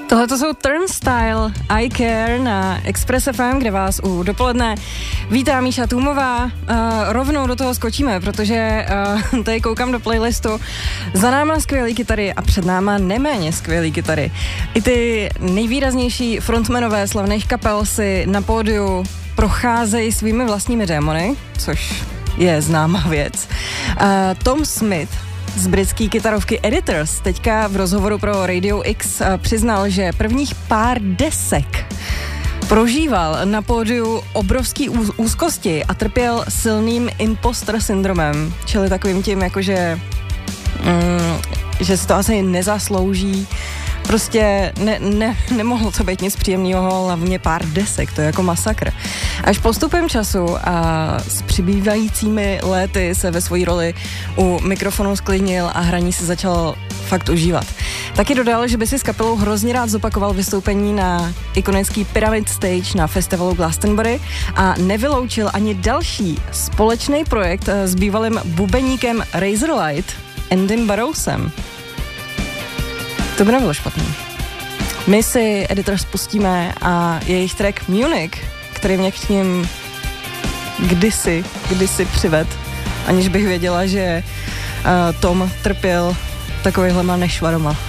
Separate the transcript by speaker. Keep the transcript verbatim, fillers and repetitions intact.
Speaker 1: Tohle to jsou Turnstile, I Care na Express F M, kde vás u dopoledne vítá Míša Tůmová. Uh, rovnou do toho skočíme, protože uh, tady koukám do playlistu. Za náma skvělý kytary a před náma neméně skvělý kytary. I ty nejvýraznější frontmanové slavných kapel si na pódiu procházejí svými vlastními démony, což je známá věc. Uh, Tom Smith z britský kytarovky Editors teďka v rozhovoru pro Radio X přiznal, že prvních pár desek prožíval na pódiu obrovský úzkosti a trpěl silným imposter syndromem, čili takovým tím, jakože mm, že si to asi nezaslouží. Prostě ne, ne, nemohlo to být nic příjemného, hlavně pár desek, to je jako masakr. Až postupem času a s přibývajícími léty se ve své roli u mikrofonu sklidnil a hraní se začal fakt užívat. Taky dodal, že by si s kapelou hrozně rád zopakoval vystoupení na ikonický Pyramid Stage na festivalu Glastonbury a nevyloučil ani další společný projekt s bývalým bubeníkem Razorlight, Andym Burrowsem. To by nebylo špatné. My si Editors pustíme a jejich track Munich, který mě k ním kdysi, kdysi přived, aniž bych věděla, že uh, Tom trpěl takovýhlema nešvaroma.